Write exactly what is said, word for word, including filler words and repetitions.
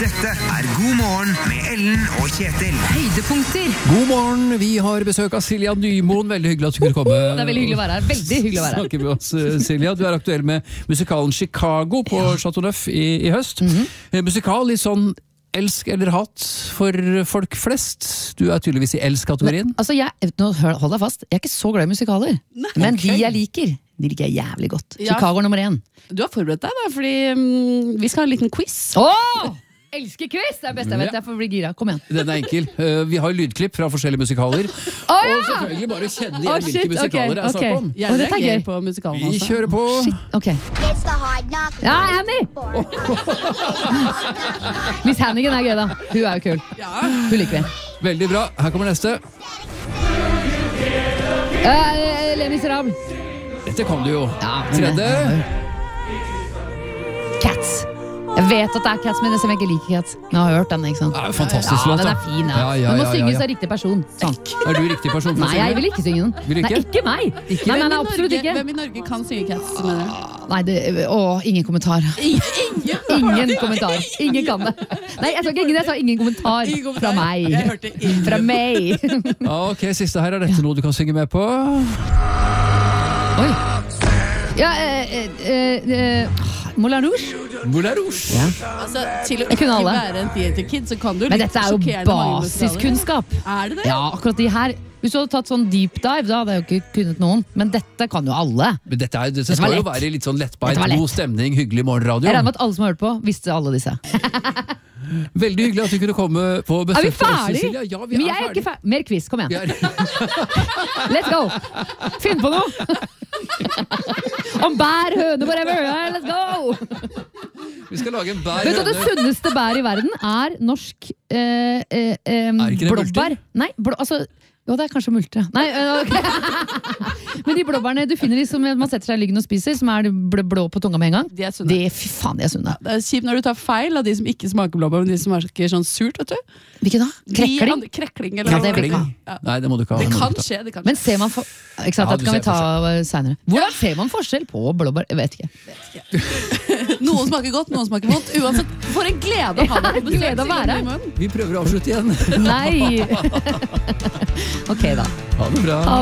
Dette er God morgen med Ellen og Kjetil. Høydepunkter. God morgen, vi har besøk av Silja Nymoen. Veldig hyggelig at du kunne komme. Det er veldig hyggelig å være her. Veldig hyggelig å være her. Snakke med oss, Silja. Du er aktuell med musikalen Chicago på ja. Chateau Neuf i, i høst. Mm-hmm. Musikal litt sånn elsk eller hat for folk flest. Du er tydeligvis i elsk-kategorien. Men, altså, jeg, nå, hold deg fast, jeg er ikke så glad i musikaler. Nei, men okay. de jeg liker, de liker jeg jævlig godt. Ja. Chicago nummer én. Du har forberedt deg da, fordi um, vi skal ha en liten quiz. Åh! Elsker quiz! Det er best jeg vet, jeg får bli gira. Kom igjen. Den er enkel. Uh, vi har lydklipp fra forskjellige musikaler. Oh, ja! Og selvfølgelig bare kjenne igjen oh, hvilke musikaler det okay, er snakk om. okay. Jeg reagerer på musikalen også. Vi kjører på. Shit, ok. Ja, Annie! Miss Hannigan er gøy da. Hun er jo kul. Ja. Hun liker vi. Veldig bra. Her kommer neste. Uh, Les Misérables. Dette kom du jo. Ja, Tredje. Cats. Jeg vet at det er Cats, men jeg ikke liker Cats. Jeg har hørt den, ikke sant? Ja, fantastisk ja, låt. Den er fin, ja. ja, ja Den må ja, ja, synges ja. av riktig person. Sånn. Er du riktig person for å Nei, synge? jeg vil ikke synge den. Vil du ikke? Nei, ikke meg. Ikke? Nei, nei, nei, Hvem i absolutt Norge- ikke. Hvem i Norge kan synge Cats, mener du? Nei, det, å, ingen kommentar. Ingen, Ingen kommentar. Ingen kan det. Nei, jeg sa ikke ingen, jeg sa ingen kommentar. Ingen kommentar. Fra meg. Jeg hørte ingen. Fra meg. Ja, ok, siste her. Er dette noe du kan synge med på? Oi. Ja, eh, eh, eh, Moulin Rouge. Moulin Rouge. Ja. Altså, til å Jeg kunne ikke alle. være en theater kid, så kan du Men litt dette er jo sjokkerende mange musikaler. basiskunnskap. Er det det? Ja, akkurat de her. Hvis du hadde tatt sånn deep dive, da hadde jeg jo ikke kunnet noen. Men dette kan jo alle. Men dette, er, dette Dette var skal jo lett. være litt sånn lettbeint, Dette var lett. god stemning, hyggelig morgenradio. Jeg regner med at alle som har hørt på, visste alle disse. Veldig hyggelig at du kunne komme på besøk. Er vi til oss, ferdig? Cecilia. Ja, vi Men er jeg er ferdig. ikke ferdig. Mer quiz, kom igjen. Vi er... Let's go! Finn på noe! Om bær, høne, whatever. Let's go! Vi skal lage en bær Vet du at det høne. sunneste bær i verden er norsk eh, eh, eh, Er ikke det blåbær? Nei, blå, altså jo, det er kanskje multer. Nei, øh, ok. Men de blåbærene du finner de som man setter seg i liggen og spiser, som er blå, blå på tunga med en gang, De er sunne. det, fy faen, de er sunne. Det er kjipt når du tar feil av de som ikke smaker blåbær, men de som smaker sånn surt, vet du. Hvilke da? Krekling? De, krekling eller Ja, det vil noe. ikke ha. Ja. Nei, det må du ikke ha. Det må du kan ikke ha. skje, det kan Men skje. ser man for... Ikke sant, Ja, det du kan vi ser ta senere. Hvordan ser man forskjell på blåbær? Jeg vet ikke. Noen smaker godt, noen smaker vondt. Uansett, for en glede å ha deg på besøk. Glede å være. Silje Nymoen. Vi prøver å avslutte igjen. Nei! Ok da. Ha det bra. Ha